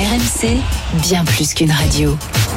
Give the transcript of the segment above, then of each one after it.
RMC, bien plus qu'une radio.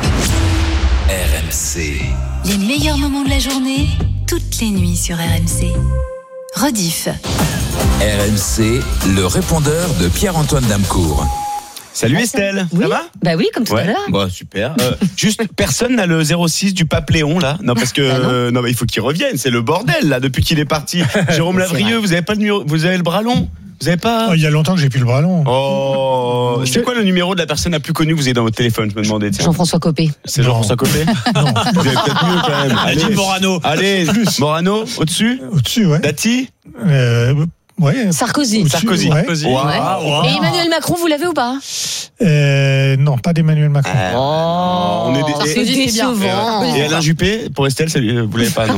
RMC. Les meilleurs moments de la journée, toutes les nuits sur RMC. Rediff. RMC, le répondeur de Pierre-Antoine Damcourt. Salut Estelle, oui. Ça va? Bah oui, comme tout à l'heure. Bon, super. Juste, personne n'a le 06 du Pape Léon là? Non, parce que non, mais il faut qu'il revienne. C'est le bordel là depuis qu'il est parti. Jérôme Lavrieux, vous avez pas le numéro? Vous avez le bras long? Vous avez pas? Il y a longtemps que j'ai plus le bras long. Oh, c'est quoi le numéro de la personne la plus connue que vous avez dans votre téléphone? Je me demandais. Tiens. Jean-François Copé. C'est Jean-François Copé? Non. Vous avez peut-être mieux quand même. Allez, Morano. Allez, Morano, au-dessus? Au-dessus, ouais. Dati? Ouais. Sarkozy. Sarkozy. Ouais. Wow. Et Emmanuel Macron, vous l'avez ou pas? Non, pas d'Emmanuel Macron. On est C'est décevant. Et Alain Juppé, pour Estelle, vous l'avez pas, non?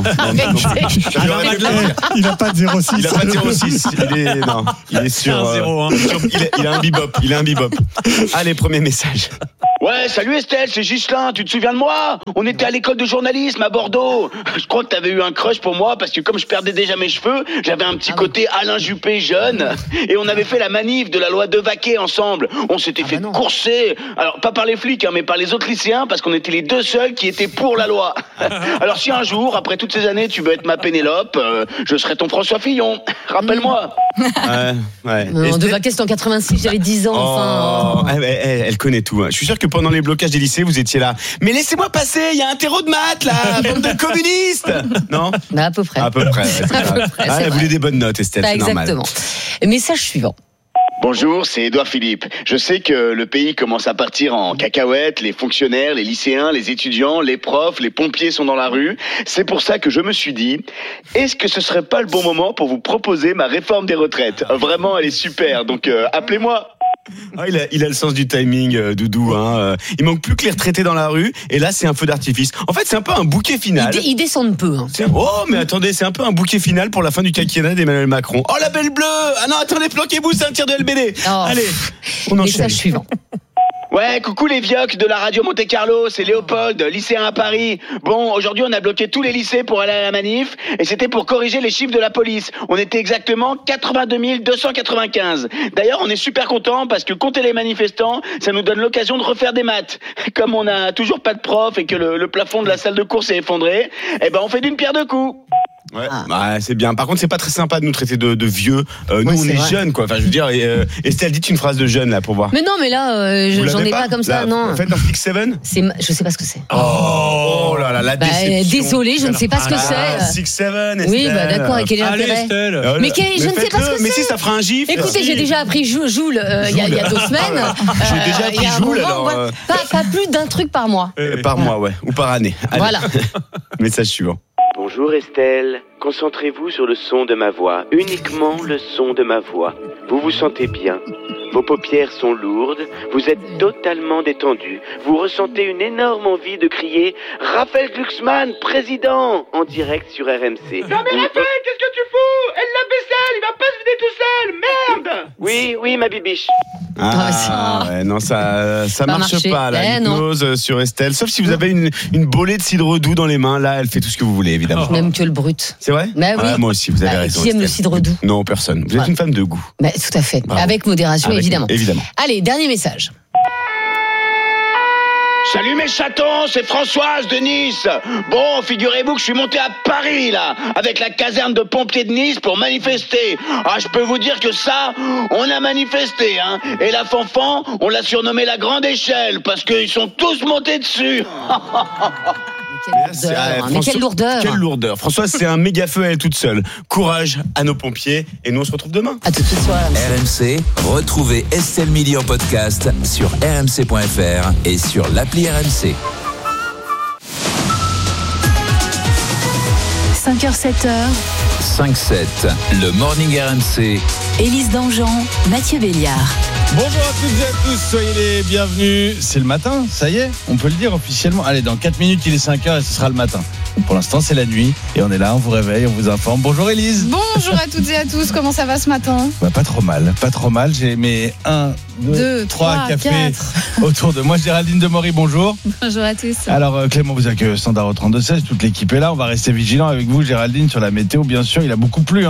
Il n'a pas de 06. Il a pas de 06. Il est sur. Il a un bebop. Allez, premier message. Ouais, salut Estelle, c'est Ghislain, tu te souviens de moi? On était à l'école de journalisme à Bordeaux. Je crois que t'avais eu un crush pour moi parce que comme je perdais déjà mes cheveux, j'avais un petit côté Alain Juppé jeune. Et on avait fait la manif de la loi Devaquet ensemble. On s'était fait courser. Alors, pas par les flics, mais par les autres lycéens parce qu'on était les deux seuls qui étaient pour la loi. Alors si un jour, après toutes ces années, tu veux être ma Pénélope, je serai ton François Fillon. Rappelle-moi. Ouais. Non, Devaquet, c'était en 86, j'avais 10 ans, enfin. Elle connaît tout. Hein. Je suis sûr que pendant les blocages des lycées, vous étiez là. Mais laissez-moi passer, il y a un terreau de maths, là, bande de communistes. Non? Bah, à peu près. À peu près. Elle voulait des bonnes notes, Estelle, c'est normal. Exactement. Message suivant. Bonjour, c'est Édouard Philippe. Je sais que le pays commence à partir en cacahuètes, les fonctionnaires, les lycéens, les étudiants, les profs, les pompiers sont dans la rue. C'est pour ça que je me suis dit, est-ce que ce serait pas le bon moment pour vous proposer ma réforme des retraites? Vraiment, elle est super, donc appelez-moi. Il a le sens du timing, Doudou. Hein. Il manque plus que les retraités dans la rue, et là c'est un feu d'artifice. En fait, c'est un peu un bouquet final. Ils descendent peu. Hein. Oh, mais attendez, c'est un peu un bouquet final pour la fin du quinquennat d'Emmanuel Macron. Oh, la belle bleue! Ah non, attendez, planquez-vous, c'est un tir de LBD. Allez, on enchaîne. Message suivant. Ouais, coucou les vioques de la radio Monte Carlo, c'est Léopold, lycéen à Paris. Bon, aujourd'hui on a bloqué tous les lycées pour aller à la manif, et c'était pour corriger les chiffres de la police. On était exactement 82 295. D'ailleurs, on est super contents parce que compter les manifestants, ça nous donne l'occasion de refaire des maths. Comme on n'a toujours pas de prof et que le plafond de la salle de cours s'est effondré, on fait d'une pierre deux coups. Ouais, c'est bien. Par contre, c'est pas très sympa de nous traiter de vieux. Nous, on est jeunes, quoi. Enfin, je veux dire, Estelle, dites une phrase de jeune, là, pour voir. Mais non, mais là, j'en ai pas comme ça, non. Faites un Flick 7. Je sais pas ce que c'est. Oh là là, la déception. Désolé, je ne sais pas ce que c'est. 6-7, Estelle. Oui, bah d'accord, et quel est l'intérêt? Mais je ne sais pas ce que c'est. Mais si, ça fera un gif. Écoutez, j'ai déjà appris Joule il y a 2 semaines. J'ai déjà appris Joule, alors. Pas plus d'un truc par mois. Par mois, ouais. Ou par année. Allez. Voilà. Message suivant. Bonjour Estelle, concentrez-vous sur le son de ma voix, uniquement le son de ma voix. Vous vous sentez bien, vos paupières sont lourdes, vous êtes totalement détendu, vous ressentez une énorme envie de crier « Raphaël Glucksmann, président !» en direct sur RMC. Non mais Raphaël, qu'est-ce que tu fous? Elle l'a vaisselle, il va pas se vider tout seul, merde! Oui, ma bibiche. Ouais, non, ça marche pas, la hypnose sur Estelle. Sauf si vous avez une bolée de cidre doux dans les mains, là, elle fait tout ce que vous voulez, évidemment. Je n'aime que le brut. C'est vrai? Bah oui. Moi aussi, vous avez raison. Qui aime le cidre doux? Non, personne. Vous êtes une femme de goût. Bah, tout à fait. Bravo. Avec modération, évidemment. Allez, dernier message. Salut mes chatons, c'est Françoise de Nice. Bon, figurez-vous que je suis monté à Paris, là, avec la caserne de pompiers de Nice pour manifester. Ah, je peux vous dire que ça, on a manifesté, hein. Et la fanfan, on l'a surnommée la grande échelle, parce qu'ils sont tous montés dessus. Mais quelle lourdeur. Quelle lourdeur. Françoise, c'est un méga feu à elle toute seule. Courage à nos pompiers, et nous on se retrouve demain. À tout de suite sur RMC, retrouvez Estelle Midi en podcast sur rmc.fr et sur l'appli RMC. 5h, 7h. 5-7, le Morning RMC. Élise Dangean, Mathieu Béliard. Bonjour à toutes et à tous, soyez les bienvenus. C'est le matin, ça y est, on peut le dire officiellement. Allez, dans 4 minutes, il est 5h et ce sera le matin. Pour l'instant, c'est la nuit et on est là, on vous réveille, on vous informe. Bonjour Élise. Bonjour à toutes et à tous, comment ça va ce matin? Pas trop mal. J'ai mes 1, 2, 3 cafés 4 autour de moi. Géraldine Demory, bonjour. Bonjour à tous. Alors Clément vous accueille au standard au 32-16, toute l'équipe est là. On va rester vigilant avec vous, Géraldine, sur la météo, bien sûr. Il a beaucoup plu, hein.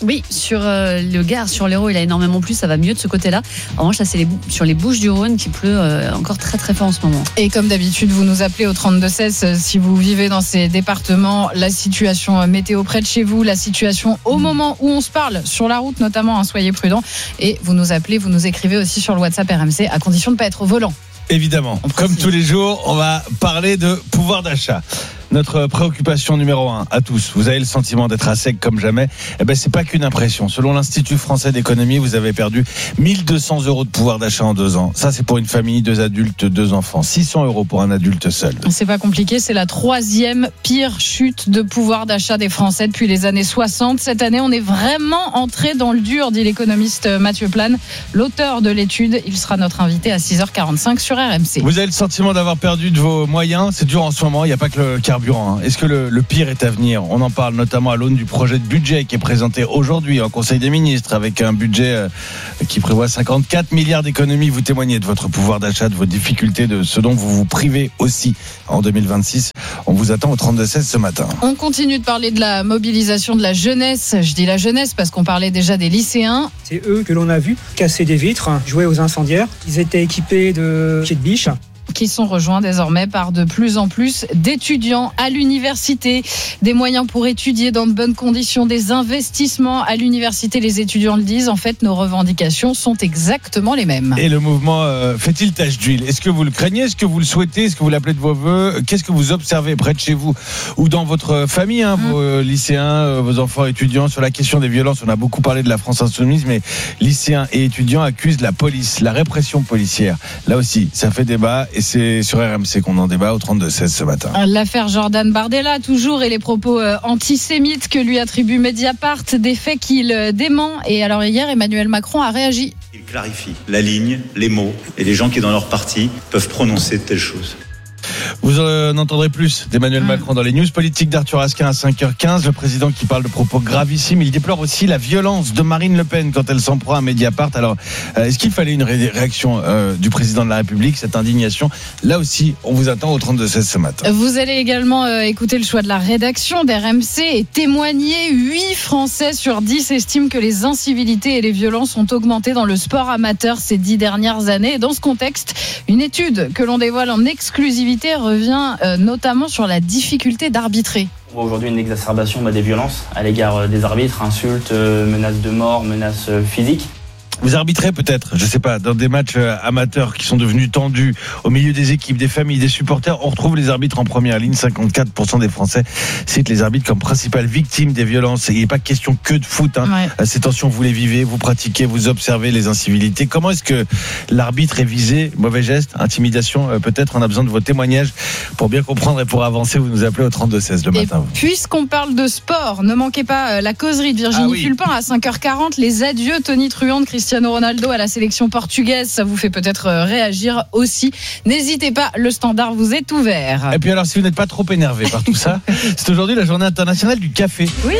Oui, sur le Gard, sur l'Hérault, il a énormément plu, ça va mieux de ce côté-là. En revanche, là, c'est sur les Bouches-du-Rhône qui pleut encore très très fort en ce moment. Et comme d'habitude, vous nous appelez au 32-16 si vous vivez dans ces départements, la situation météo près de chez vous, la situation au moment où on se parle, sur la route notamment, soyez prudents. Et vous nous appelez, vous nous écrivez aussi sur le WhatsApp RMC, à condition de ne pas être au volant. Évidemment, comme tous les jours, on va parler de pouvoir d'achat. Notre préoccupation numéro 1 à tous, vous avez le sentiment d'être à sec comme jamais. Eh ben, c'est pas qu'une impression. Selon l'Institut français d'économie, vous avez perdu 1200 € de pouvoir d'achat en 2 ans. Ça, c'est pour une famille, 2 adultes, 2 enfants. 600 € pour un adulte seul. C'est pas compliqué, c'est la 3e pire chute de pouvoir d'achat des Français depuis les années 60. Cette année, on est vraiment entré dans le dur, dit l'économiste Mathieu Plane, l'auteur de l'étude. Il sera notre invité à 6h45 sur RMC. Vous avez le sentiment d'avoir perdu de vos moyens. C'est dur en ce moment, il n'y a pas que le carburant. Est-ce que le pire est à venir ? On en parle notamment à l'aune du projet de budget qui est présenté aujourd'hui en Conseil des ministres avec un budget qui prévoit 54 milliards d'économies. Vous témoignez de votre pouvoir d'achat, de vos difficultés, de ce dont vous vous privez aussi en 2026. On vous attend au 32-16 ce matin. On continue de parler de la mobilisation de la jeunesse. Je dis la jeunesse parce qu'on parlait déjà des lycéens. C'est eux que l'on a vu casser des vitres, jouer aux incendiaires. Ils étaient équipés de pieds de biche. Qui sont rejoints désormais par de plus en plus d'étudiants à l'université, des moyens pour étudier dans de bonnes conditions, des investissements à l'université. Les étudiants le disent, en fait, nos revendications sont exactement les mêmes. Et le mouvement fait-il tache d'huile ? Est-ce que vous le craignez ? Est-ce que vous le souhaitez ? Est-ce que vous l'appelez de vos voeux ? Qu'est-ce que vous observez près de chez vous ou dans votre famille, vos lycéens, vos enfants étudiants, sur la question des violences ? On a beaucoup parlé de la France insoumise, mais lycéens et étudiants accusent la police, la répression policière. Là aussi, ça fait débat. Et c'est sur RMC qu'on en débat au 32-16 ce matin. L'affaire Jordan Bardella, toujours, et les propos antisémites que lui attribue Mediapart, des faits qu'il dément. Et alors hier, Emmanuel Macron a réagi. Il clarifie la ligne, les mots, et les gens qui, dans leur parti, peuvent prononcer de telles choses. Vous en entendrez plus d'Emmanuel Macron dans les news politiques d'Arthur Asquin à 5h15. Le président qui parle de propos gravissimes. Il déplore aussi la violence de Marine Le Pen quand elle s'en prend à Mediapart. Alors, est-ce qu'il fallait une réaction du président de la République, cette indignation ? Là aussi, on vous attend au 32-16 ce matin. Vous allez également écouter le choix de la rédaction d'RMC et témoigner. 8 Français sur 10 estiment que les incivilités et les violences ont augmenté dans le sport amateur ces 10 dernières années. Et dans ce contexte, une étude que l'on dévoile en exclusivité revient notamment sur la difficulté d'arbitrer. On voit aujourd'hui une exacerbation des violences à l'égard des arbitres, insultes, menaces de mort, menaces physiques. Vous arbitrez peut-être, je sais pas, dans des matchs amateurs qui sont devenus tendus, au milieu des équipes, des familles, des supporters, on retrouve les arbitres en première ligne. 54% des Français citent les arbitres comme principales victimes des violences. Il n'est pas question que de foot. Ces tensions, vous les vivez, vous pratiquez, vous observez les incivilités. Comment est-ce que l'arbitre est visé ? Mauvais geste, intimidation, peut-être. On a besoin de vos témoignages pour bien comprendre et pour avancer. Vous nous appelez au 32-16 le matin. Puisqu'on parle de sport, ne manquez pas la causerie de Virginie Fulpin à 5h40. Les adieux Tony Truant de Cristiano Ronaldo à la sélection portugaise, ça vous fait peut-être réagir aussi. N'hésitez pas, le standard vous est ouvert. Et puis alors, si vous n'êtes pas trop énervé par tout ça, c'est aujourd'hui la journée internationale du café. Oui.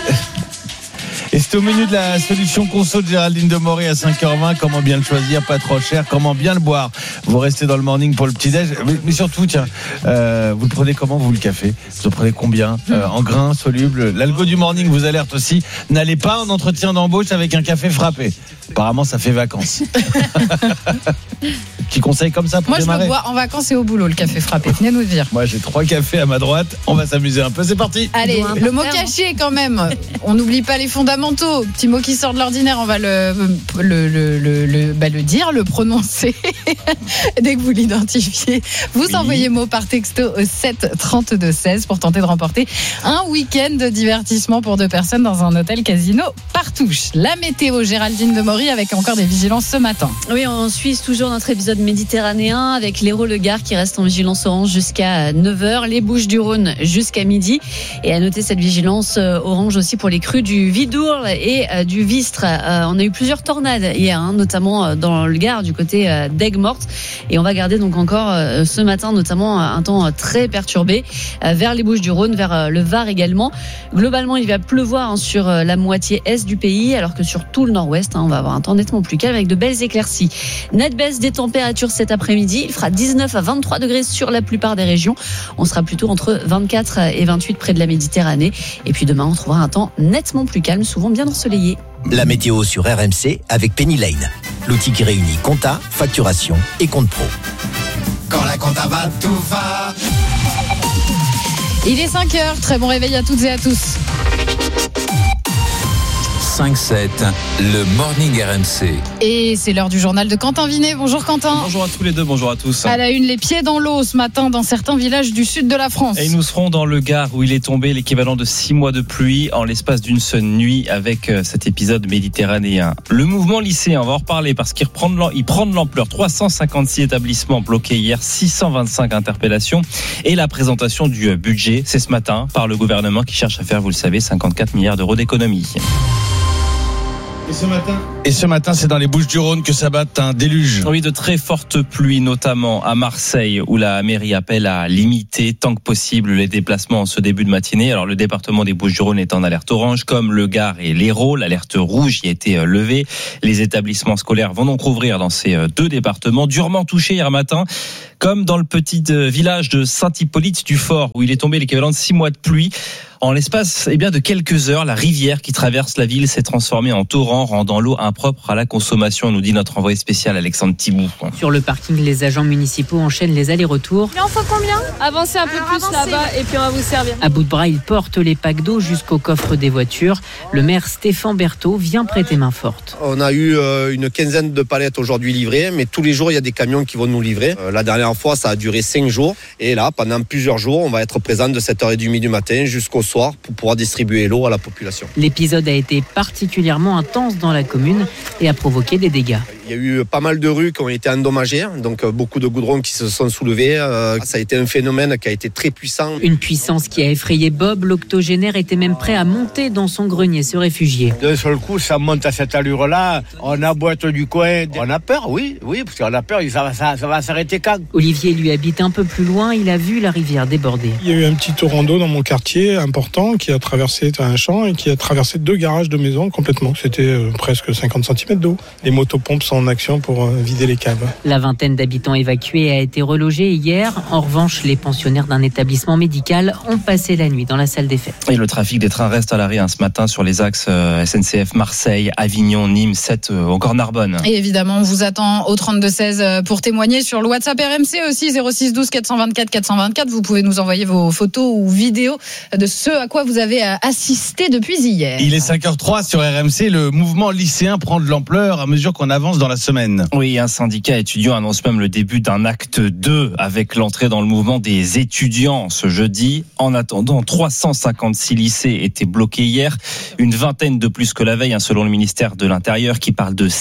Et c'est au menu de la solution conso de Géraldine Demory à 5h20. Comment bien le choisir, pas trop cher, comment bien le boire. Vous restez dans le morning pour le petit-déj. Mais surtout, tiens, vous le prenez comment, vous, le café ? Vous en prenez combien ? En grains, soluble ? L'algo du morning vous alerte aussi. N'allez pas en entretien d'embauche avec un café frappé. Apparemment, ça fait vacances. Petit conseil comme ça pour démarrer. Moi, je le bois en vacances et au boulot, le café frappé. Venez nous dire. Moi, j'ai 3 cafés à ma droite. On va s'amuser un peu. C'est parti. Allez, le mot caché quand même. On n'oublie pas les fondamentaux. Petit mot qui sort de l'ordinaire. On va le dire, le prononcer. Dès que vous l'identifiez, vous envoyez mot par texto au 7 32 16 pour tenter de remporter un week-end de divertissement pour 2 personnes dans un hôtel casino Partouche. La météo, Géraldine Demory, avec encore des vigilances ce matin. Oui, on suit toujours notre épisode méditerranéen avec l'Hérault, le Gard qui reste en vigilance orange jusqu'à 9h, les Bouches-du-Rhône jusqu'à midi. Et à noter cette vigilance orange aussi pour les crues du Vidourle et du Vistre. On a eu plusieurs tornades hier, notamment dans le Gard du côté d'Aigues-Mortes. Et on va garder donc encore ce matin notamment un temps très perturbé vers les Bouches-du-Rhône, vers le Var également. Globalement, il va pleuvoir sur la moitié est du pays, alors que sur tout le nord-ouest, on va avoir un temps nettement plus calme avec de belles éclaircies. Nette baisse des températures températures cet après-midi. Il fera 19 à 23 degrés sur la plupart des régions. On sera plutôt entre 24 et 28 près de la Méditerranée. Et puis demain, on trouvera un temps nettement plus calme, souvent bien ensoleillé. La météo sur RMC avec Penny Lane, l'outil qui réunit compta, facturation et compte pro. Quand la compta va, tout va. Il est 5h, très bon réveil à toutes et à tous. 5-7, le Morning RMC. Et c'est l'heure du journal de Quentin Vinet. Bonjour Quentin. Bonjour à tous les deux, bonjour à tous. À la une, les pieds dans l'eau ce matin dans certains villages du sud de la France. Et nous serons dans le Gard où il est tombé l'équivalent de 6 mois de pluie en l'espace d'une seule nuit avec cet épisode méditerranéen. Le mouvement lycéen, on va en reparler parce qu'il prend de l'ampleur. 356 établissements bloqués hier, 625 interpellations et la présentation du budget, c'est ce matin par le gouvernement qui cherche à faire, vous le savez, 54 milliards d'euros d'économies. Et ce matin, c'est dans les Bouches-du-Rhône que s'abatte un déluge. Oui, de très fortes pluies, notamment à Marseille, où la mairie appelle à limiter tant que possible les déplacements en ce début de matinée. Alors, le département des Bouches-du-Rhône est en alerte orange, comme le Gard et l'Hérault. L'alerte rouge y a été levée. Les établissements scolaires vont donc rouvrir dans ces deux départements, durement touchés hier matin, comme dans le petit village de Saint-Hippolyte-du-Fort, où il est tombé l'équivalent de 6 mois de pluie. En l'espace de quelques heures, la rivière qui traverse la ville s'est transformée en torrent, rendant l'eau impropre à la consommation, nous dit notre envoyé spécial Alexandre Thibault. Sur le parking, les agents municipaux enchaînent les allers-retours. Il en faut combien ? Avancez un peu plus là-bas et puis on va vous servir. À bout de bras, ils portent les packs d'eau jusqu'au coffre des voitures. Le maire Stéphane Berthaud vient prêter main forte. On a eu une quinzaine de palettes aujourd'hui livrées, mais tous les jours, il y a des camions qui vont nous livrer. La dernière fois, ça a duré 5 jours. Et là, pendant plusieurs jours, on va être présent de 7h30 du matin jusqu'au soir pour pouvoir distribuer l'eau à la population. L'épisode a été particulièrement intense dans la commune et a provoqué des dégâts. Il y a eu pas mal de rues qui ont été endommagées, donc beaucoup de goudrons qui se sont soulevés. Ça a été un phénomène qui a été très puissant. Une puissance qui a effrayé Bob. L'octogénaire était même prêt à monter dans son grenier, se réfugier. D'un seul coup, ça monte à cette allure-là. On aboite du coin. On a peur, oui, parce qu'on a peur. Ça va s'arrêter quand ? Olivier lui habite un peu plus loin. Il a vu la rivière déborder. Il y a eu un petit torrent d'eau dans mon quartier important qui a traversé un champ et qui a traversé 2 garages de maison complètement. C'était presque 50 cm d'eau. Les motopompes sont en action pour vider les caves. La vingtaine d'habitants évacués a été relogée hier. En revanche, les pensionnaires d'un établissement médical ont passé la nuit dans la salle des fêtes. Et le trafic des trains reste à l'arrêt ce matin sur les axes SNCF Marseille, Avignon, Nîmes, 7, encore Narbonne. Et évidemment, on vous attend au 32-16 pour témoigner sur le WhatsApp RMC aussi, 06 12 424 424. Vous pouvez nous envoyer vos photos ou vidéos de ce à quoi vous avez assisté depuis hier. Il est 5h03 sur RMC. Le mouvement lycéen prend de l'ampleur à mesure qu'on avance dans la semaine. Oui, un syndicat étudiant annonce même le début d'un acte 2 avec l'entrée dans le mouvement des étudiants ce jeudi. En attendant, 356 lycées étaient bloqués hier, une vingtaine de plus que la veille, selon le ministère de l'Intérieur qui parle de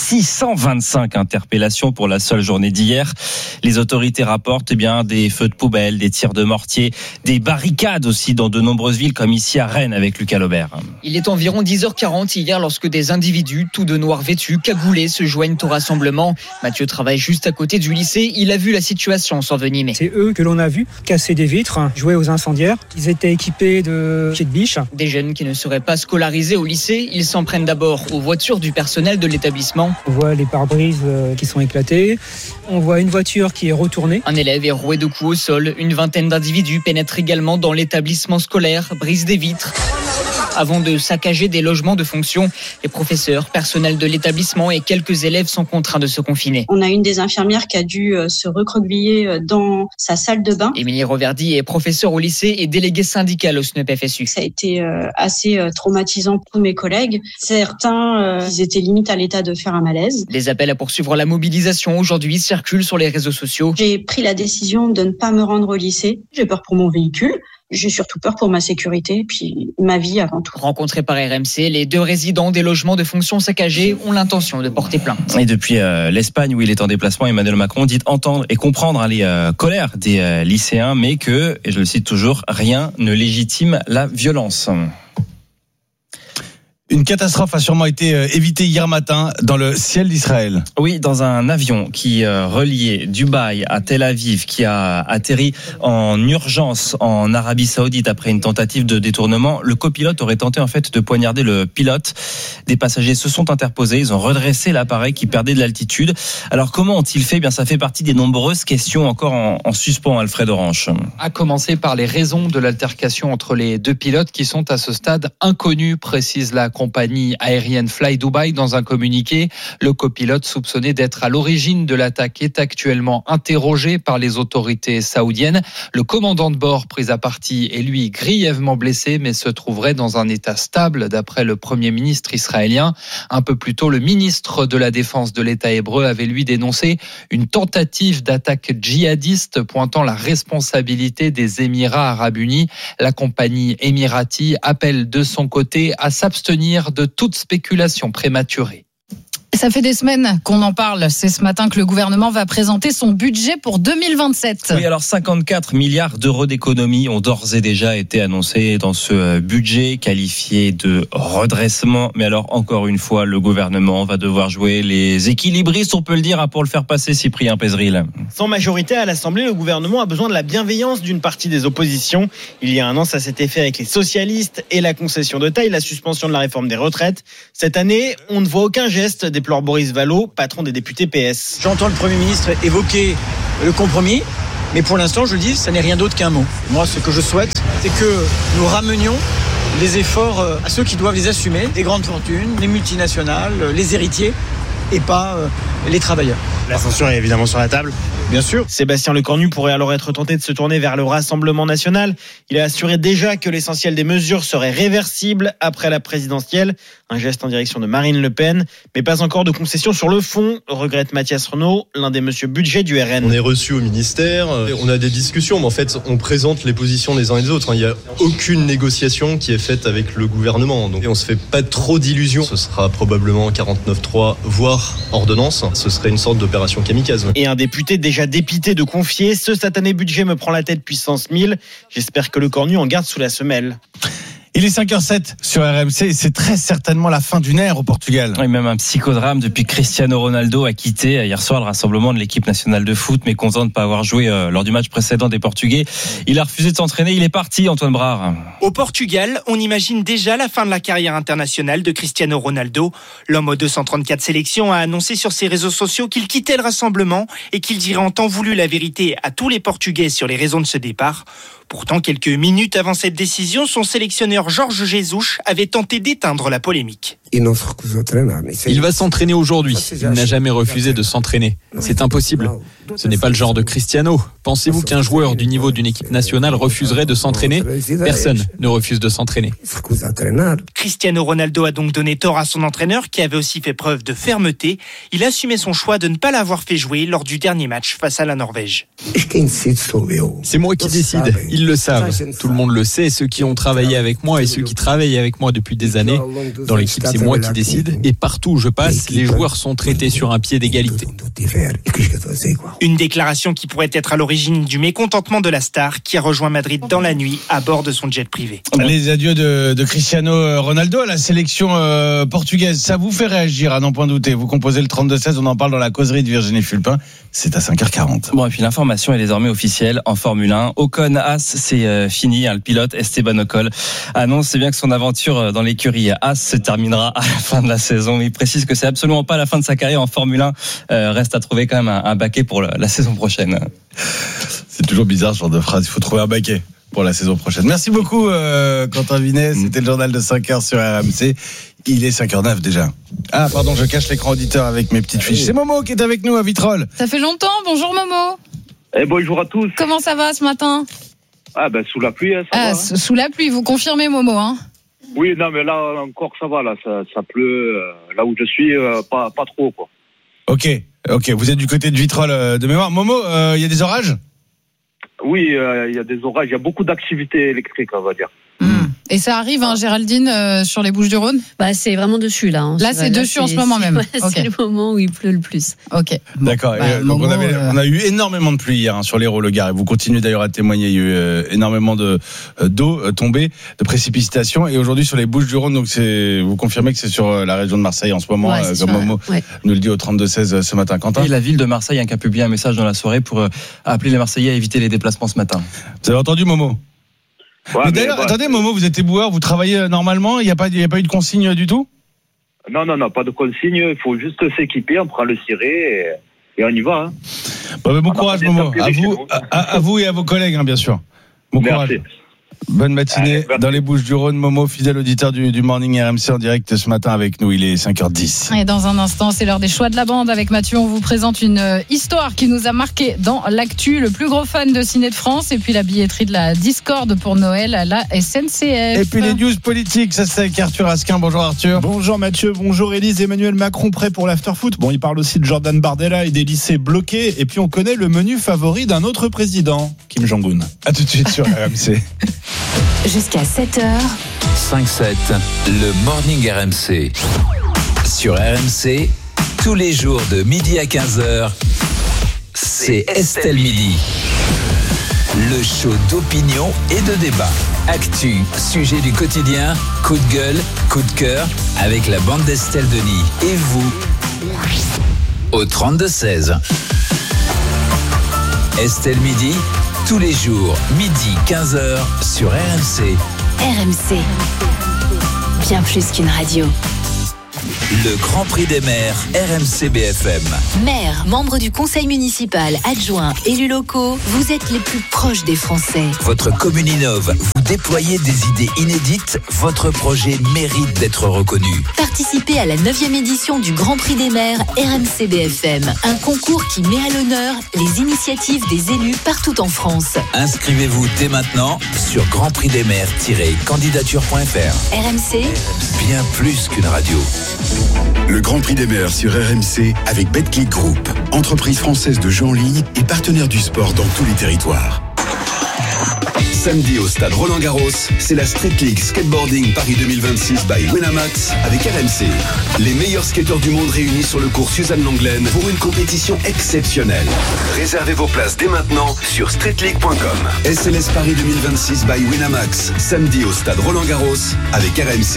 625 interpellations pour la seule journée d'hier. Les autorités rapportent des feux de poubelle, des tirs de mortier, des barricades aussi dans de nombreuses villes comme ici à Rennes avec Lucas Laubert. Il est environ 10h40 hier lorsque des individus, tout de noir vêtus, cagoulés, se joignent au rassemblement. Mathieu travaille juste à côté du lycée. Il a vu la situation s'envenimer. C'est eux que l'on a vu casser des vitres, jouer aux incendiaires. Ils étaient équipés de pieds de biche. Des jeunes qui ne seraient pas scolarisés au lycée. Ils s'en prennent d'abord aux voitures du personnel de l'établissement. On voit les pare-brises qui sont éclatées. On voit une voiture qui est retournée. Un élève est roué de coups au sol. Une vingtaine d'individus pénètrent également dans l'établissement scolaire, brisent des vitres avant de saccager des logements de fonction. Les professeurs, personnel de l'établissement et quelques élèves sont contraints de se confiner. On a une des infirmières qui a dû se recroqueviller dans sa salle de bain. Émilie Roverdi est professeure au lycée et déléguée syndicale au SNEP FSU. Ça a été assez traumatisant pour tous mes collègues. Certains, ils étaient limite à l'état de faire un malaise. Les appels à poursuivre la mobilisation aujourd'hui circulent sur les réseaux sociaux. J'ai pris la décision de ne pas me rendre au lycée. J'ai peur pour mon véhicule. J'ai surtout peur pour ma sécurité, puis ma vie avant tout. Rencontrés par RMC, les 2 résidents des logements de fonction saccagés ont l'intention de porter plainte. Et depuis l'Espagne où il est en déplacement, Emmanuel Macron dit entendre et comprendre les colères des lycéens, mais que, et je le cite toujours, rien ne légitime la violence. Une catastrophe a sûrement été évitée hier matin dans le ciel d'Israël. Oui, dans un avion qui reliait Dubaï à Tel Aviv, qui a atterri en urgence en Arabie Saoudite après une tentative de détournement. Le copilote aurait tenté en fait de poignarder le pilote. Des passagers se sont interposés, ils ont redressé l'appareil qui perdait de l'altitude. Alors comment ont-ils fait ? Bien, ça fait partie des nombreuses questions encore en suspens, Alfred Orange. À commencer par les raisons de l'altercation entre les deux pilotes qui sont à ce stade inconnues, précise la compagnie aérienne Fly Dubai dans un communiqué. Le copilote soupçonné d'être à l'origine de l'attaque est actuellement interrogé par les autorités saoudiennes. Le commandant de bord pris à partie est lui grièvement blessé mais se trouverait dans un état stable d'après le Premier ministre israélien. Un peu plus tôt, le ministre de la Défense de l'État hébreu avait lui dénoncé une tentative d'attaque djihadiste pointant la responsabilité des Émirats arabes unis. La compagnie Emirati appelle de son côté à s'abstenir de toute spéculation prématurée. Ça fait des semaines qu'on en parle. C'est ce matin que le gouvernement va présenter son budget pour 2027. Oui, alors 54 milliards d'euros d'économies ont d'ores et déjà été annoncés dans ce budget qualifié de redressement. Mais alors, encore une fois, le gouvernement va devoir jouer les équilibristes, on peut le dire, pour le faire passer, Cyprien Pézeril. Sans majorité à l'Assemblée, le gouvernement a besoin de la bienveillance d'une partie des oppositions. Il y a un an, ça s'était fait avec les socialistes et la concession de taille, la suspension de la réforme des retraites. Cette année, on ne voit aucun geste, déplore Boris Vallaud, patron des députés PS. J'entends le Premier ministre évoquer le compromis, mais pour l'instant, je le dis, ça n'est rien d'autre qu'un mot. Moi, ce que je souhaite, c'est que nous ramenions les efforts à ceux qui doivent les assumer, les grandes fortunes, les multinationales, les héritiers, et pas les travailleurs. La censure est évidemment sur la table. Bien sûr. Sébastien Lecornu pourrait alors être tenté de se tourner vers le Rassemblement national. Il a assuré déjà que l'essentiel des mesures serait réversible après la présidentielle. Un geste en direction de Marine Le Pen, mais pas encore de concession sur le fond, regrette Mathias Renaud, l'un des monsieur budget du RN. On est reçu au ministère, on a des discussions, mais en fait, on présente les positions des uns et des autres. Il n'y a aucune négociation qui est faite avec le gouvernement. Donc, on se fait pas trop d'illusions. Ce sera probablement 49.3, voire ordonnance. Ce serait une sorte d'opération kamikaze. Et un député déjà dépité de confier, ce satané budget me prend la tête puissance 1000. J'espère que Lecornu en garde sous la semelle. Il est 5h07 sur RMC et c'est très certainement la fin d'une ère au Portugal. Oui, même un psychodrame depuis que Cristiano Ronaldo a quitté hier soir le rassemblement de l'équipe nationale de foot, mais content de ne pas avoir joué lors du match précédent des Portugais. Il a refusé de s'entraîner, il est parti, Antoine Brard. Au Portugal, on imagine déjà la fin de la carrière internationale de Cristiano Ronaldo. L'homme aux 234 sélections a annoncé sur ses réseaux sociaux qu'il quittait le rassemblement et qu'il dirait en temps voulu la vérité à tous les Portugais sur les raisons de ce départ. Pourtant, quelques minutes avant cette décision, son sélectionneur Jorge Jesus avait tenté d'éteindre la polémique. Il va s'entraîner aujourd'hui. Il n'a jamais refusé de s'entraîner. C'est impossible. Ce n'est pas le genre de Cristiano. Pensez-vous qu'un joueur du niveau d'une équipe nationale refuserait de s'entraîner ? Personne ne refuse de s'entraîner. Cristiano Ronaldo a donc donné tort à son entraîneur qui avait aussi fait preuve de fermeté. Il a assumé son choix de ne pas l'avoir fait jouer lors du dernier match face à la Norvège. C'est moi qui décide. Ils le savent. Tout le monde le sait. Ceux qui ont travaillé avec moi et ceux qui travaillent avec moi depuis des années. Dans l'équipe, c'est moi qui décide. Et partout où je passe, les joueurs sont traités sur un pied d'égalité. Une déclaration qui pourrait être à l'origine du mécontentement de la star qui a rejoint Madrid dans la nuit à bord de son jet privé. Les adieux de Cristiano Ronaldo à la sélection portugaise, ça vous fait réagir à n'en point douter. Vous composez le 32-16, on en parle dans la causerie de Virginie Fulpin. C'est à 5h40. Bon, et puis l'information est désormais officielle en Formule 1. Ocon Haas, c'est fini. Le pilote Esteban Ocon annonce bien que son aventure dans l'écurie Haas se terminera à la fin de la saison. Il précise que c'est absolument pas la fin de sa carrière en Formule 1. Reste à trouver quand même un baquet pour la saison prochaine. C'est toujours bizarre ce genre de phrase. Il faut trouver un baquet pour la saison prochaine. Merci beaucoup Quentin Vinet. C'était le journal de 5h sur RMC. Il est 5h09 déjà. Ah pardon, je cache l'écran auditeur avec mes petites fiches. C'est Momo qui est avec nous à Vitrolles. Ça fait longtemps, bonjour Momo. Bonjour à tous. Comment ça va ce matin ? Sous la pluie, ça va. Sous la pluie, vous confirmez Momo, hein ? Oui, non mais là encore ça va, là ça pleut, là où je suis, pas trop quoi. Ok, vous êtes du côté de Vitrolles de mémoire. Momo, il y a des orages ? Oui, il y a des orages, il y a beaucoup d'activités électriques, on va dire. Et ça arrive, Géraldine, sur les Bouches-du-Rhône ? C'est vraiment dessus, là. Là, c'est dessus en ce moment même. C'est le moment où il pleut le plus. Ok. D'accord. Donc on a eu énormément de pluie hier sur l'Hérault, le Gard. Et vous continuez d'ailleurs à témoigner. Il y a eu énormément d'eau tombée, de précipitations. Et aujourd'hui, sur les Bouches-du-Rhône, donc vous confirmez que c'est sur la région de Marseille en ce moment, comme Momo nous le dit au 32-16 ce matin. Quentin ? Et la ville de Marseille qui a publié un message dans la soirée pour appeler les Marseillais à éviter les déplacements ce matin. Vous avez entendu, Momo ? Mais d'ailleurs, attendez, Momo, vous êtes éboueur, vous travaillez normalement, il n'y a pas eu de consigne du tout ? Non, pas de consigne, il faut juste s'équiper, on prend le ciré et on y va. Bon courage, Momo, à vous et à vos collègues, bien sûr. Bon courage. Bonne matinée dans les Bouches-du-Rhône. Momo, fidèle auditeur du Morning RMC en direct ce matin avec nous. Il est 5h10. Et dans un instant, c'est l'heure des choix de la bande. Avec Mathieu, on vous présente une histoire qui nous a marqué dans l'actu. Le plus gros fan de ciné de France et puis la billetterie de la Discord pour Noël à la SNCF. Et puis les news politiques, ça c'est avec Arthur Asquin. Bonjour Arthur. Bonjour Mathieu, bonjour Élise. Emmanuel Macron prêt pour l'after-foot. Il parle aussi de Jordan Bardella et des lycées bloqués. Et puis on connaît le menu favori d'un autre président, Kim Jong-un. A tout de suite sur RMC. Jusqu'à 7h. 5-7, le Morning RMC. Sur RMC, tous les jours de midi à 15h, c'est Estelle Midi. Le show d'opinion et de débat. Actu, sujet du quotidien, coup de gueule, coup de cœur, avec la bande d'Estelle Denis. Et vous, au 32-16. Estelle Midi, tous les jours, midi 15h sur RMC. RMC, bien plus qu'une radio. Le Grand Prix des maires RMC BFM. Maires, membres du conseil municipal, adjoints, élus locaux, vous êtes les plus proches des Français. Votre commune innove, vous déployez des idées inédites, votre projet mérite d'être reconnu. Participez à la 9e édition du Grand Prix des maires RMC BFM, un concours qui met à l'honneur les initiatives des élus partout en France. Inscrivez-vous dès maintenant sur grandprixdesmaires-candidature.fr. RMC, bien plus qu'une radio. Le Grand Prix des maires sur RMC avec Betclic Group, entreprise française de jeux en ligne et partenaire du sport dans tous les territoires. Samedi au stade Roland-Garros, c'est la Street League Skateboarding Paris 2026 by Winamax avec RMC. Les meilleurs skateurs du monde réunis sur le cours Suzanne Lenglen pour une compétition exceptionnelle. Réservez vos places dès maintenant sur streetleague.com. SLS Paris 2026 by Winamax, samedi au stade Roland-Garros avec RMC.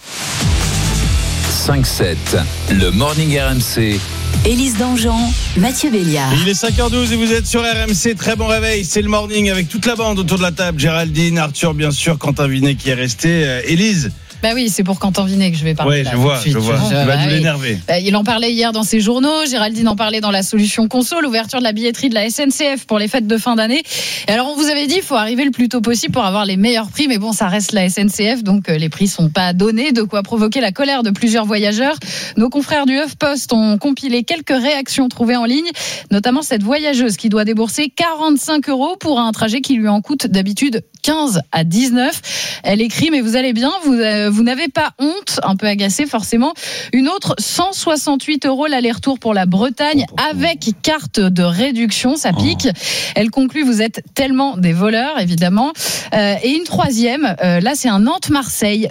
5-7, le Morning RMC. Élise Dangean, Mathieu Béliard. Il est 5h12 et vous êtes sur RMC. Très bon réveil, c'est le Morning avec toute la bande autour de la table. Géraldine, Arthur, bien sûr, Quentin Vinet qui est resté. Élise. Bah oui, c'est pour Quentin Vinet que je vais parler. Oui, je vois. Il va nous l'énerver. Il en parlait hier dans ses journaux. Géraldine en parlait dans la solution conso, l'ouverture de la billetterie de la SNCF pour les fêtes de fin d'année. Et alors, on vous avait dit, il faut arriver le plus tôt possible pour avoir les meilleurs prix. Mais bon, ça reste la SNCF, donc les prix sont pas donnés. De quoi provoquer la colère de plusieurs voyageurs. Nos confrères du HuffPost ont compilé quelques réactions trouvées en ligne, notamment cette voyageuse qui doit débourser 45 € pour un trajet qui lui en coûte d'habitude 15 à 19. Elle écrit, mais vous allez bien, vous n'avez pas honte, un peu agacée forcément. Une autre, 168 € l'aller-retour pour la Bretagne avec carte de réduction, ça pique. Elle conclut, vous êtes tellement des voleurs, évidemment. Et une troisième, là c'est un Nantes-Marseille,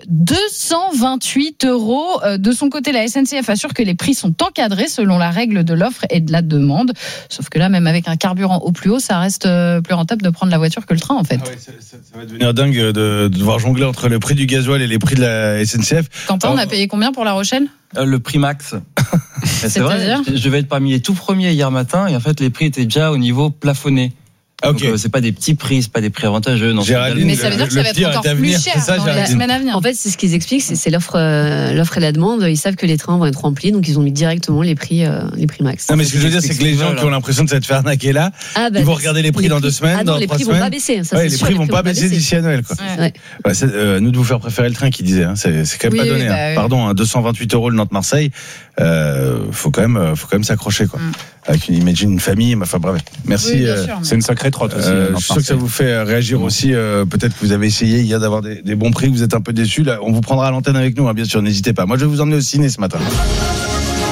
228 €. De son côté, la SNCF assure que les prix sont encadrés selon la règle de l'offre et de la demande. Sauf que là, même avec un carburant au plus haut, ça reste plus rentable de prendre la voiture que le train en fait. Ah oui, ça va devenir dingue de devoir jongler entre le prix du gasoil et les prix de la SNCF. Quentin, on a payé combien pour La Rochelle ? Le prix max. C'est vrai, je vais être parmi les tout premiers hier matin et en fait les prix étaient déjà au niveau plafonné. Donc, c'est pas des petits prix, c'est pas des prix avantageux. Non, mais ça veut dire que ça va être encore plus cher dans la semaine à venir. En fait, c'est ce qu'ils expliquent, c'est l'offre et la demande. Ils savent que les trains vont être remplis, donc ils ont mis directement les prix max. Non, mais ce que je veux dire, c'est que les gens qui ont l'impression de s'être fait arnaquer là, ils vont regarder les prix dans 2 semaines, dans 3 semaines. Les prix vont pas baisser. Les prix vont pas baisser d'ici à Noël. Nous de vous faire préférer le train, qui disait. C'est quand même pas donné. Pardon, 228 € le Nantes-Marseille. Faut quand même s'accrocher, quoi. Avec une famille. Enfin bref. Merci. C'est une sacrée trotte aussi. Je suis sûr que ça vous fait réagir aussi. Peut-être que vous avez essayé hier d'avoir des bons prix, que vous êtes un peu déçus. Là, on vous prendra à l'antenne avec nous, hein, bien sûr. N'hésitez pas. Moi, je vais vous emmener au ciné ce matin.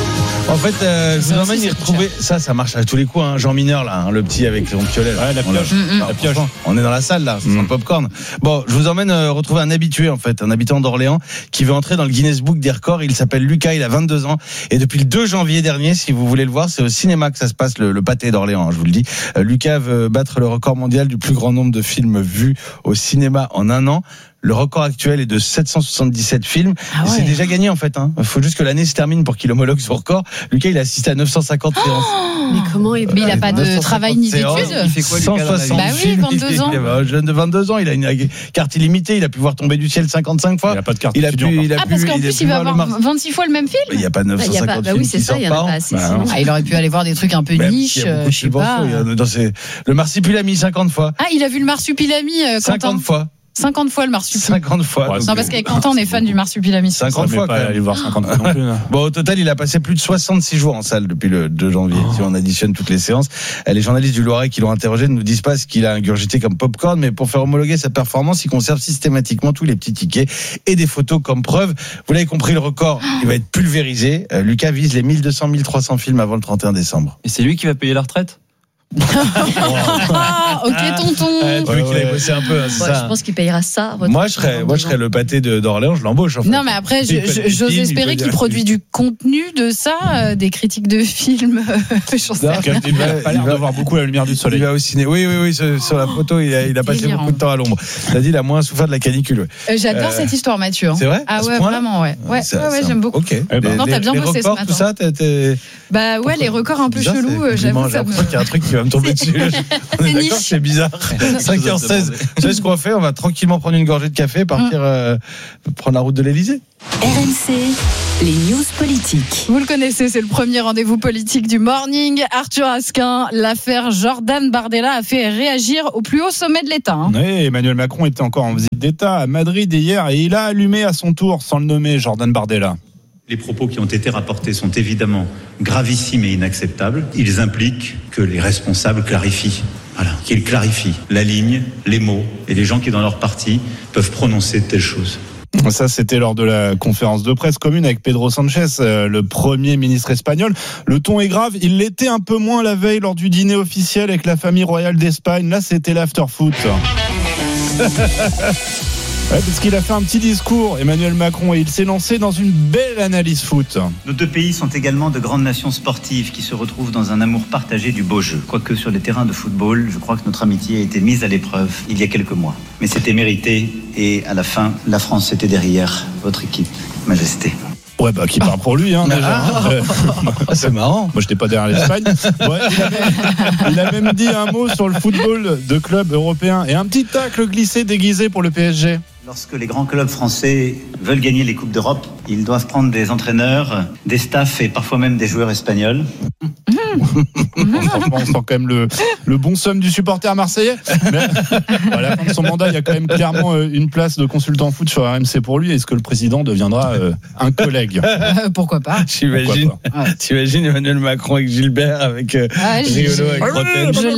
En fait, je vous emmène y retrouver. Ça marche à tous les coups. Jean Mineur, là, le petit avec son piolet. Ouais, la pioche. La pioche. On est dans la salle, là. C'est son popcorn. Bon, je vous emmène retrouver un habitué, en fait, un habitant d'Orléans qui veut entrer dans le Guinness Book des records. Il s'appelle Lucas, il a 22 ans. Et depuis le 2 janvier dernier, si vous voulez le voir, c'est au cinéma que ça se passe, le pâté d'Orléans, je vous le dis. Lucas veut battre le record mondial du plus grand nombre de films vus au cinéma en un an. Le record actuel est de 777 films. Et c'est déjà gagné, en fait. Il faut juste que l'année se termine pour qu'il homologue son record. Lucas, il a assisté à 950 séances. Mais comment il n'a pas de travail ni d'études. Il fait quoi, Lucas, 160 Bah oui, 22 ans. Il est un jeune de 22 ans. Il a une carte illimitée. Il a pu voir tomber du ciel 55 fois. Il n'a pas de carte étudiant. Parce qu'en plus, il va avoir 26 fois le même film. Il n'y a pas 950 films qui sortent par an. Il aurait pu aller voir des trucs un peu niche. Je sais pas. Le Marsupilami, 50 fois. Ah, il a vu le Marsupilami, Quentin. 50 fois. 50 fois le Marsupilami. 50 fois. Non, parce qu'avec Quentin, on est fan du Marsupilami. 50 fois, pas aller voir 50 fois non plus. Bon, au total, il a passé plus de 66 jours en salle depuis le 2 janvier, si on additionne toutes les séances. Les journalistes du Loiret qui l'ont interrogé ne nous disent pas ce qu'il a ingurgité comme popcorn, mais pour faire homologuer sa performance, il conserve systématiquement tous les petits tickets et des photos comme preuve. Vous l'avez compris, le record, il va être pulvérisé. Lucas vise les 1200, 1300 films avant le 31 décembre. Et c'est lui qui va payer la retraite? Ok, tonton. Lui qui avait bossé un peu, c'est ça. Je pense qu'il payera ça. Moi, je serais le pâté d'Orléans, je l'embauche. En fait. Non, mais après, j'ose espérer qu'il produit du contenu de ça, des critiques de films. Il va l'air d'avoir beaucoup la lumière du soleil. Il va au ciné. Oui, sur la photo, il a passé beaucoup de temps à l'ombre. T'as dit, il a moins souffert de la canicule. J'adore cette histoire, Mathieu. C'est vrai? Ah ouais, vraiment, ouais. Ouais, j'aime beaucoup. Ok. Non, t'as bien bossé ce matin. Tout ça, Bah ouais, les records un peu chelous, j'avoue. J'ai l'impression qu'il y a un truc qui va me tomber dessus. On est d'accord, c'est bizarre. 5h16. Tu sais ce qu'on va faire? On va tranquillement prendre une gorgée de café et partir prendre la route de l'Elysée. RMC, les news politiques. Vous le connaissez, c'est le premier rendez-vous politique du morning. Arthur Asquin, l'affaire Jordan Bardella a fait réagir au plus haut sommet de l'État. Oui, Emmanuel Macron était encore en visite d'État à Madrid hier et il a allumé à son tour, sans le nommer, Jordan Bardella. Les propos qui ont été rapportés sont évidemment gravissimes et inacceptables. Ils impliquent que les responsables clarifient. Voilà, qu'ils clarifient la ligne, les mots et les gens qui, dans leur parti, peuvent prononcer de telles choses. Ça, c'était lors de la conférence de presse commune avec Pedro Sanchez, le premier ministre espagnol. Le ton est grave. Il l'était un peu moins la veille lors du dîner officiel avec la famille royale d'Espagne. Là, c'était l'after-foot. Ouais, parce qu'il a fait un petit discours, Emmanuel Macron, et il s'est lancé dans une belle analyse foot. Nos deux pays sont également de grandes nations sportives qui se retrouvent dans un amour partagé du beau jeu. Quoique sur les terrains de football, je crois que notre amitié a été mise à l'épreuve il y a quelques mois. Mais c'était mérité et à la fin, la France était derrière votre équipe, Majesté. Ouais, bah, qui parle pour lui, déjà. C'est marrant. Moi, j'étais pas derrière l'Espagne. Ouais, il a même dit un mot sur le football de club européen et un petit tacle glissé déguisé pour le PSG. Lorsque les grands clubs français veulent gagner les Coupes d'Europe, ils doivent prendre des entraîneurs, des staffs et parfois même des joueurs espagnols. Franchement, on sent quand même le bon somme du supporter marseillais. Mais à la fin de son mandat, il y a quand même clairement une place de consultant foot sur RMC pour lui. Est-ce que le président deviendra un collègue? Pourquoi pas? T'imagines Emmanuel Macron avec Gilbert, avec Riolo, avec Rotten. Je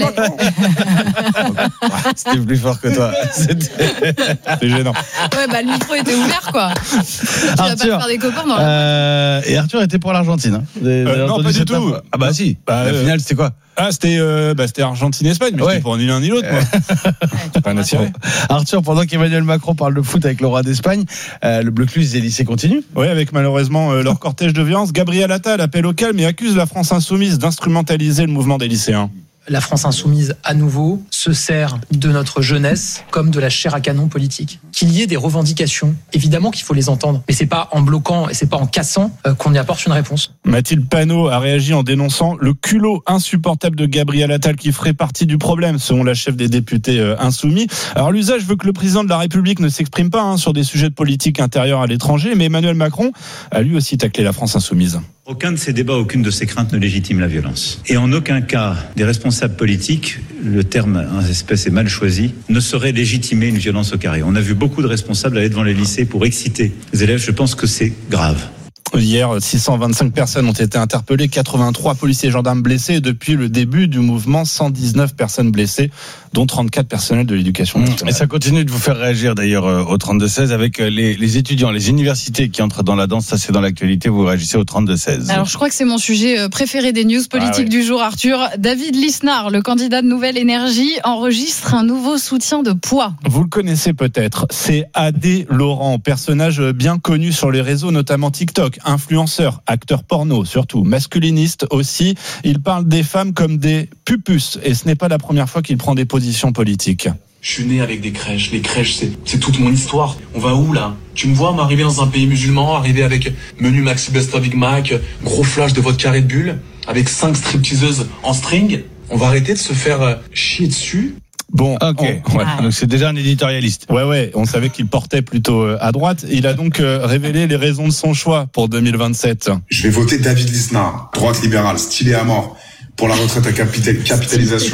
l'ai. C'était plus fort que toi. C'était gênant. Ouais, bah le micro était ouvert, quoi. Tu vas pas te faire des copains dans la... Et Arthur était pour l'Argentine. Non, pas du tout. Ah bah si. La finale, c'était quoi? C'était Argentine-Espagne, mais c'était pour ni l'un ni l'autre. C'est pas national. Arthur, pendant qu'Emmanuel Macron parle de foot avec le roi d'Espagne, le blocus des lycées continue. Oui, avec malheureusement leur cortège de violence. Gabriel Attal appelle au calme et accuse la France insoumise d'instrumentaliser le mouvement des lycéens. La France insoumise, à nouveau, se sert de notre jeunesse comme de la chair à canon politique. Qu'il y ait des revendications, évidemment qu'il faut les entendre, mais c'est pas en bloquant et c'est pas en cassant qu'on y apporte une réponse. Mathilde Panot a réagi en dénonçant le culot insupportable de Gabriel Attal qui ferait partie du problème, selon la chef des députés insoumis. Alors l'usage veut que le président de la République ne s'exprime pas sur des sujets de politique intérieure à l'étranger, mais Emmanuel Macron a lui aussi taclé la France insoumise. Aucun de ces débats, aucune de ces craintes ne légitime la violence. Et en aucun cas, des responsables politiques, le terme en espèce est mal choisi, ne sauraient légitimer une violence au carré. On a vu beaucoup de responsables aller devant les lycées pour exciter les élèves. Je pense que c'est grave. Hier, 625 personnes ont été interpellées, 83 policiers et gendarmes blessés. Et depuis le début du mouvement, 119 personnes blessées, dont 34 personnels de l'éducation nationale. Et ça continue de vous faire réagir d'ailleurs au 32-16 avec les étudiants, les universités qui entrent dans la danse. Ça, c'est dans l'actualité. Vous réagissez au 32-16. Alors, je crois que c'est mon sujet préféré des news politiques du jour, Arthur. David Lisnard, le candidat de Nouvelle Énergie, enregistre un nouveau soutien de poids. Vous le connaissez peut-être. C'est Adé Laurent, personnage bien connu sur les réseaux, notamment TikTok. Influenceur, acteur porno surtout, masculiniste aussi. Il parle des femmes comme des pupus et ce n'est pas la première fois qu'il prend des positions politiques. Je suis né avec des crèches. Les crèches, c'est toute mon histoire. On va où là ? Tu me vois m'arriver dans un pays musulman, arriver avec menu Maxi Best of Big Mac, gros flash de vodka Red Bull, avec 5 stripteaseuses en string. On va arrêter de se faire chier dessus. Bon, donc c'est déjà un éditorialiste. Ouais, on savait qu'il portait plutôt à droite. Il a donc révélé les raisons de son choix pour 2027. Je vais voter David Lisnard, droite libérale, stylé à mort, pour la retraite à capitalisation.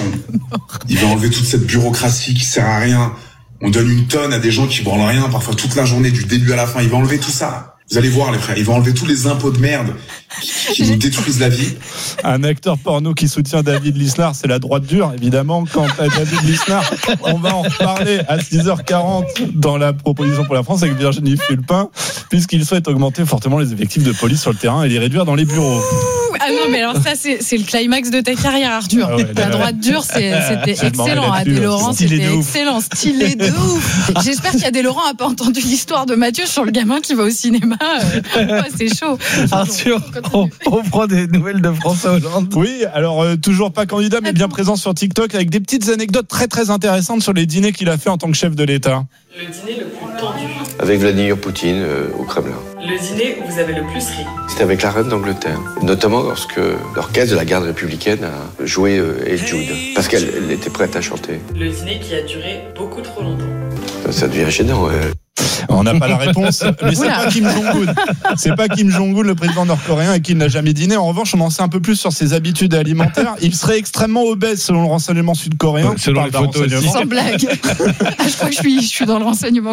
Il va enlever toute cette bureaucratie qui sert à rien. On donne une tonne à des gens qui branlent rien, parfois toute la journée, du début à la fin. Il va enlever tout ça. Vous allez voir les frères, il va enlever tous les impôts de merde qui nous détruisent la vie. Un acteur porno qui soutient David Lisnard, c'est la droite dure, évidemment. Quant à David Lisnard, on va en reparler à 6h40 dans la proposition pour la France avec Virginie Fulpin, puisqu'il souhaite augmenter fortement les effectifs de police sur le terrain et les réduire dans les bureaux. Ah non, mais alors ça, c'est le climax de ta carrière, Arthur. La droite dure, c'était excellent. Adé Laurent, c'était excellent. Stylé de ouf. J'espère qu'Adé Laurent n'a pas entendu l'histoire de Mathieu sur le gamin qui va au cinéma. C'est chaud. Arthur, on prend des nouvelles de François Hollande. Oui, alors toujours pas candidat, mais bien présent sur TikTok avec des petites anecdotes très très intéressantes sur les dîners qu'il a fait en tant que chef de l'État. Le dîner le plus tendu. Avec Vladimir Poutine au Kremlin. Le dîner où vous avez le plus ri. C'était avec la reine d'Angleterre, notamment lorsque l'orchestre de la garde républicaine a joué El Jude, parce qu'elle était prête à chanter. Le dîner qui a duré beaucoup trop longtemps. Ça devient gênant. On n'a pas la réponse, mais c'est pas Kim Jong-un. C'est pas Kim Jong-un, le président nord-coréen, et qu'il n'a jamais dîné. En revanche, on en sait un peu plus sur ses habitudes alimentaires. Il serait extrêmement obèse selon le renseignement sud-coréen. Selon les photos, sans blague. Je crois que je suis dans le renseignement